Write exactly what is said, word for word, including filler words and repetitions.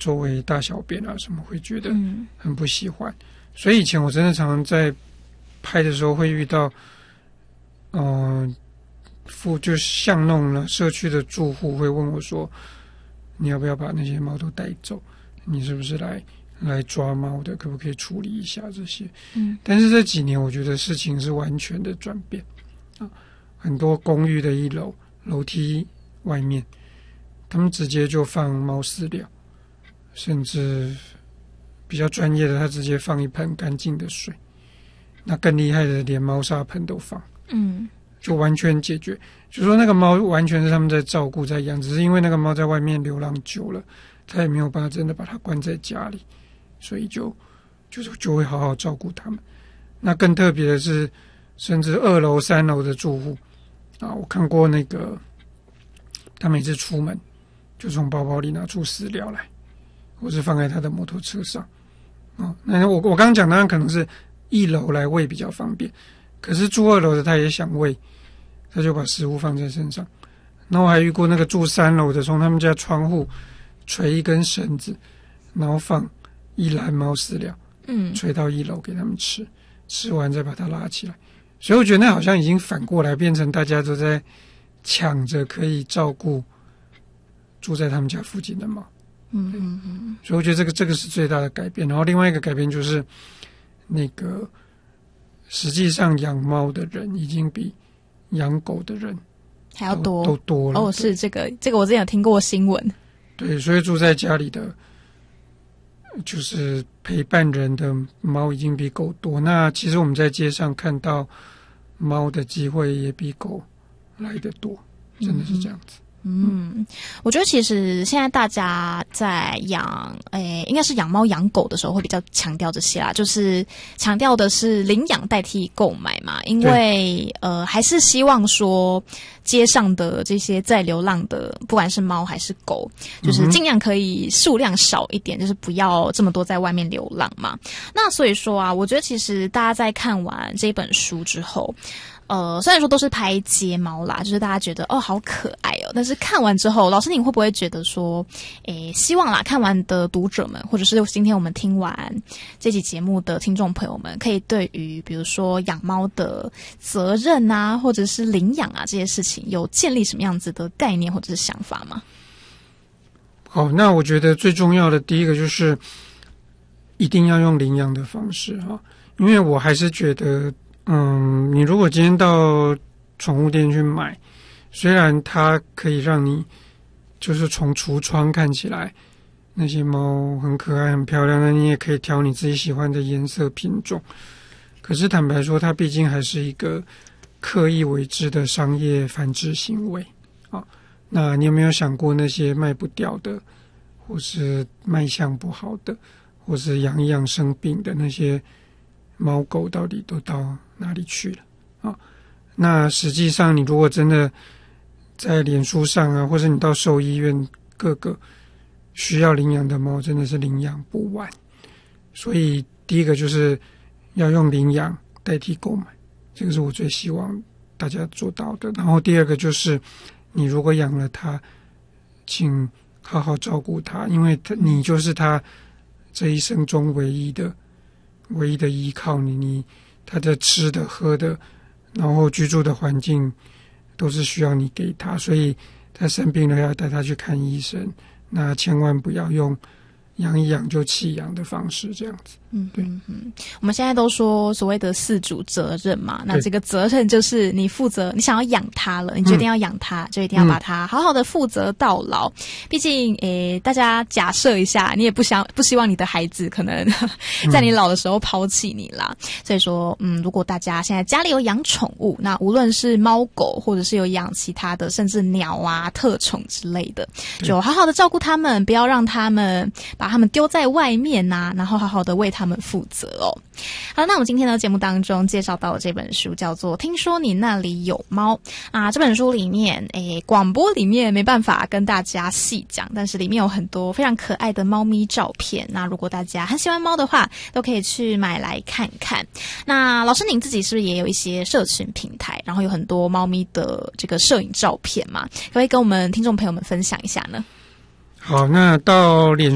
周围大小便啊什么，会觉得很不喜欢。嗯、所以以前我真的常常在拍的时候会遇到，嗯、呃，附就是巷弄了社区的住户会问我说，你要不要把那些猫都带走？你是不是来来抓猫的？可不可以处理一下这些？嗯，但是这几年我觉得事情是完全的转变啊，很多公寓的一楼楼梯外面，他们直接就放猫饲料，甚至比较专业的，他直接放一盆干净的水。那更厉害的，连猫砂盆都放，嗯，就完全解决。就说那个猫完全是他们在照顾在养，只是因为那个猫在外面流浪久了，他也没有办法真的把它关在家里，所以就就是就会好好照顾它们。那更特别的是，甚至二楼三楼的住户啊，我看过那个他每次出门就从包包里拿出饲料来，或是放在他的摩托车上啊。那我我刚刚讲当然可能是一楼来喂比较方便，可是住二楼的他也想喂，他就把食物放在身上。然后我还遇过那个住三楼的，从他们家窗户垂一根绳子，然后放一篮猫饲料，嗯，垂到一楼给他们吃，吃完再把它拉起来。所以我觉得那好像已经反过来变成大家都在抢着可以照顾住在他们家附近的猫。嗯嗯嗯。所以我觉得这个这个是最大的改变。然后另外一个改变就是那个实际上养猫的人已经比养狗的人还要多都多了。 哦，是这个这个我之前有听过新闻。 对，所以住在家里的就是陪伴人的猫已经比狗多。那其实我们在街上看到猫的机会也比狗来得多，真的是这样子。 嗯，我觉得其实现在大家在养，诶，应该是养猫养狗的时候会比较强调这些啦，就是强调的是领养代替购买嘛，因为呃，还是希望说街上的这些在流浪的，不管是猫还是狗，就是尽量可以数量少一点，就是不要这么多在外面流浪嘛。那所以说啊，我觉得其实大家在看完这本书之后，呃，虽然说都是拍街猫啦，就是大家觉得哦好可爱哦，但是看完之后，老师你会不会觉得说，诶，希望啦，看完的读者们，或者是今天我们听完这期节目的听众朋友们，可以对于比如说养猫的责任啊，或者是领养啊这些事情，有建立什么样子的概念或者是想法吗？ 好，那我觉得最重要的第一个就是一定要用领养的方式哈，因为我还是觉得。嗯，你如果今天到宠物店去买，虽然它可以让你就是从橱窗看起来那些猫很可爱很漂亮，那你也可以挑你自己喜欢的颜色品种，可是坦白说它毕竟还是一个刻意为之的商业繁殖行为啊。那你有没有想过那些卖不掉的，或是卖相不好的，或是养一养生病的那些猫狗到底都到哪里去了啊？那实际上你如果真的在脸书上啊，或者你到兽医院各个需要领养的猫，真的是领养不完。所以第一个就是要用领养代替购买，这个是我最希望大家做到的。然后第二个就是你如果养了它，请好好照顾它，因为它你就是它这一生中唯一的唯一的依靠，你你他的吃的喝的，然后居住的环境都是需要你给他，所以他生病了要带他去看医生，那千万不要用养一养就弃养的方式，这样子。 嗯，对，嗯，我们现在都说所谓的饲主责任嘛，那这个责任就是你负责，你想要养它了，你决定要养它，嗯、就一定要把它好好的负责到老。毕竟，诶，大家假设一下，你也不想不希望你的孩子可能在你老的时候抛弃你啦。嗯、所以说，嗯，如果大家现在家里有养宠物，那无论是猫狗，或者是有养其他的，甚至鸟啊、特宠之类的，就好好的照顾它们，不要让它们把它们丢在外面呐、啊，然后好好的为他们负责哦。好，那我们今天的节目当中介绍到的这本书叫做《听说你那里有猫》啊。这本书里面，诶，广播里面没办法跟大家细讲，但是里面有很多非常可爱的猫咪照片。那如果大家很喜欢猫的话，都可以去买来看看。那老师您自己是不是也有一些社群平台，然后有很多猫咪的这个摄影照片嘛？可不可以跟我们听众朋友们分享一下呢？ 好，那到脸